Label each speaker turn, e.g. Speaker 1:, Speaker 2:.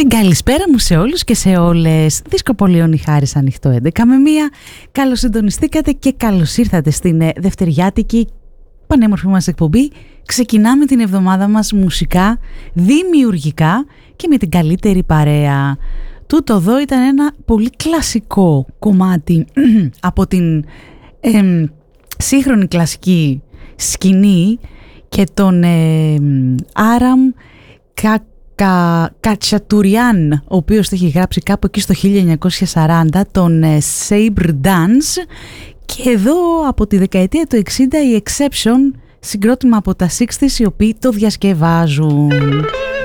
Speaker 1: Την καλησπέρα μου σε όλους και σε όλες. Δισκοπολίων η Χάρης ανοιχτό 11 με 1. Καλώς συντονιστήκατε και καλώς ήρθατε στην δευτεριάτικη πανέμορφη μας εκπομπή. Ξεκινάμε την εβδομάδα μας μουσικά, δημιουργικά και με την καλύτερη παρέα. Τούτο εδώ ήταν ένα πολύ κλασικό κομμάτι από την σύγχρονη κλασική σκηνή και τον Άραμ Κατσατουριάν, ο οποίος το έχει γράψει κάπου εκεί στο 1940, τον Sabre Dance, και εδώ από τη δεκαετία του 60 η Exception, συγκρότημα από τα 60's, οι οποίοι το διασκευάζουν.